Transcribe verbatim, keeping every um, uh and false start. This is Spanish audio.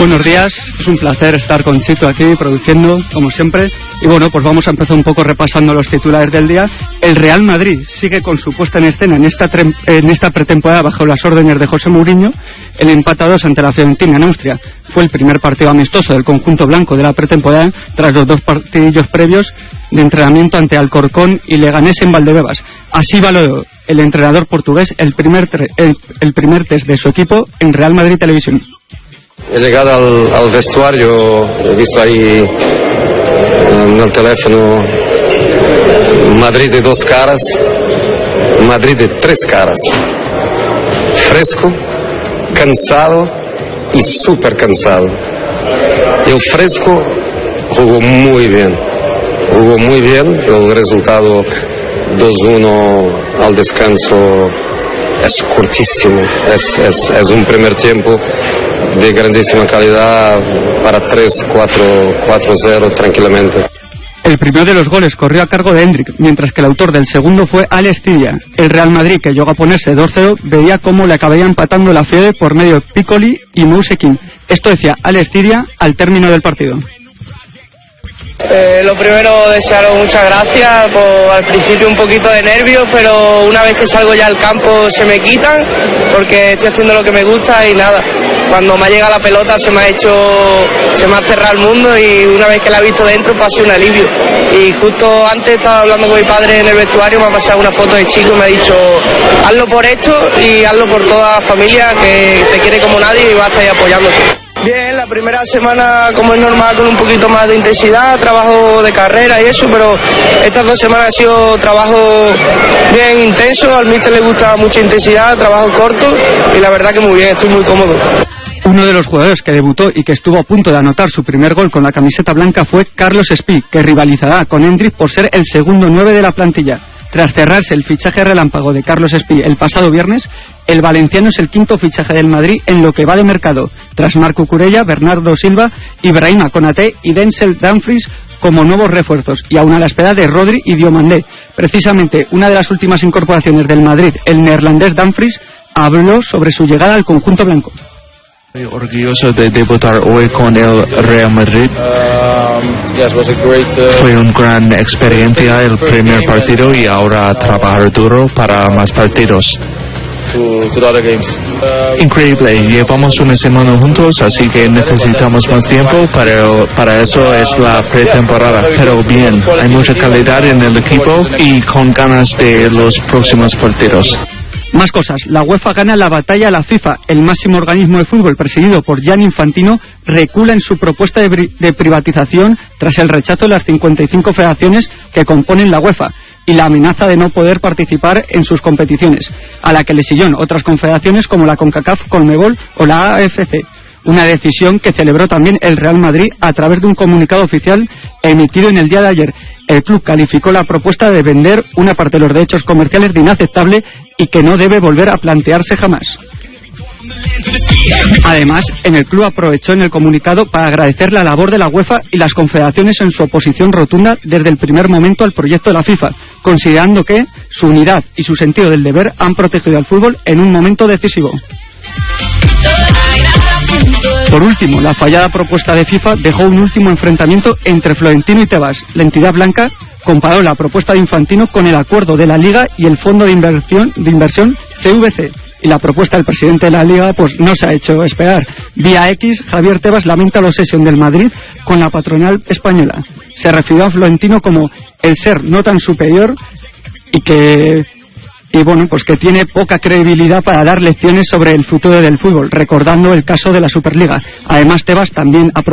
Buenos días, es un placer estar con Chito aquí produciendo, como siempre. Y bueno, pues vamos a empezar un poco repasando los titulares del día. El Real Madrid sigue con su puesta en escena en esta, tre- en esta pretemporada bajo las órdenes de José Mourinho. El empate a dos ante la Fiorentina en Austria fue el primer partido amistoso del conjunto blanco de la pretemporada, tras los dos partidillos previos de entrenamiento ante Alcorcón y Leganés en Valdebebas. Así valoró el entrenador portugués el primer, tre- el, el primer test de su equipo en Real Madrid Televisión. He llegado al, al vestuario, he visto ahí en el teléfono Madrid de dos caras, Madrid de tres caras. Fresco, cansado y súper cansado. El Fresco jugó muy bien, jugó muy bien. El resultado dos uno al descanso es cortísimo, es, es, es un primer tiempo de grandísima calidad para tres cuatro cero tranquilamente. El primero de los goles corrió a cargo de Hendrik, mientras que el autor del segundo fue Alex Tiria. El Real Madrid, que llegó a ponerse dos cero, veía cómo le acabaría empatando la Fiore por medio de Piccoli y Mousekin. Esto decía Alex Tiria al término del partido. Eh, lo primero, desearos muchas gracias. Por, al principio un poquito de nervios, pero una vez que salgo ya al campo se me quitan, porque estoy haciendo lo que me gusta y nada. Cuando me ha llegado la pelota se me ha hecho, se me ha cerrado el mundo, y una vez que la he visto dentro pues ha sido un alivio. Y justo antes estaba hablando con mi padre en el vestuario, me ha pasado una foto de chico y me ha dicho: hazlo por esto y hazlo por toda la familia que te quiere como nadie y va a estar ahí apoyándote. Bien, la primera semana, como es normal, con un poquito más de intensidad, trabajo de carrera y eso, pero estas dos semanas ha sido trabajo bien intenso. Al míster le gusta mucha intensidad, trabajo corto, y la verdad que muy bien, estoy muy cómodo. Uno de los jugadores que debutó y que estuvo a punto de anotar su primer gol con la camiseta blanca fue Carlos Espí, que rivalizará con Hendrik por ser el segundo nueve de la plantilla. Tras cerrarse el fichaje relámpago de Carlos Espí el pasado viernes, el valenciano es el quinto fichaje del Madrid en lo que va de mercado, tras Marco Curella, Bernardo Silva, Ibrahima Konaté y Denzel Dumfries como nuevos refuerzos, y aún a la espera de Rodri y Diomandé. Precisamente una de las últimas incorporaciones del Madrid, el neerlandés Dumfries, habló sobre su llegada al conjunto blanco. Estoy orgulloso de debutar hoy con el Real Madrid. Fue una gran experiencia el primer partido y ahora trabajar duro para más partidos. Increíble, llevamos una semana juntos, así que necesitamos más tiempo, pero para eso es la pretemporada. Pero bien, hay mucha calidad en el equipo y con ganas de los próximos partidos. Más cosas. La UEFA gana la batalla a la FIFA. El máximo organismo de fútbol, presidido por Gianni Infantino, recula en su propuesta de, bri- de privatización tras el rechazo de las cincuenta y cinco federaciones que componen la UEFA y la amenaza de no poder participar en sus competiciones, a la que le siguieron otras confederaciones como la CONCACAF, CONMEBOL o la A F C. Una decisión que celebró también el Real Madrid a través de un comunicado oficial emitido en el día de ayer. El club calificó la propuesta de vender una parte de los derechos comerciales de inaceptable y que no debe volver a plantearse jamás. Además, en el club aprovechó en el comunicado para agradecer la labor de la UEFA y las confederaciones en su oposición rotunda desde el primer momento al proyecto de la FIFA, considerando que su unidad y su sentido del deber han protegido al fútbol en un momento decisivo. Por último, la fallada propuesta de FIFA dejó un último enfrentamiento entre Florentino y Tebas. La entidad blanca comparó la propuesta de Infantino con el acuerdo de la Liga y el Fondo de Inversión, de Inversión C V C. Y la propuesta del presidente de la Liga pues no se ha hecho esperar. Vía X, Javier Tebas lamenta la obsesión del Madrid con la patronal española. Se refirió a Florentino como el ser no tan superior y que... Y bueno, pues que tiene poca credibilidad para dar lecciones sobre el futuro del fútbol, recordando el caso de la Superliga. Además, Tebas también